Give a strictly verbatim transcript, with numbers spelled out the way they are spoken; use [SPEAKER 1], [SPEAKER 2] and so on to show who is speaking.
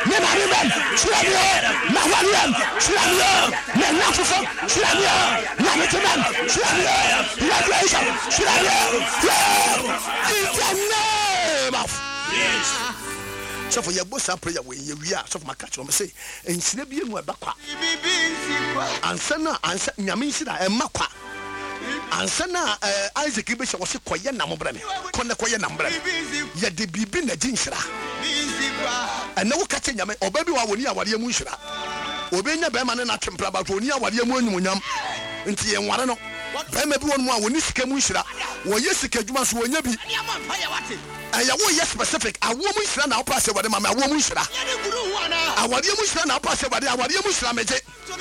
[SPEAKER 1] me na me shirayo na wariam shirayo na nafufo shirayo na meteman shirayo na grace shirayo in the name of yes. So for your boss prayer we we are so for my catch on say ensina bi enu abakwa ansa na ansa nyame nsina e makwa ansa na Isaac be se wo se koye na mobra me konne koye na mbra ye de bibi na jinshira ana wo kache nyame oba bi wa woni aware mu nshira obenya be ma ne na tempra ba woni aware mu anyumunyam nti ye nware no be ma bi won mu a woni sika mu nshira wo ye sika djuma so wonya bi aya wo ye specific awo mu nshira na wo pass wade ma awo mu nshira aware mu nshira na wo pass wade aware mu nshira meje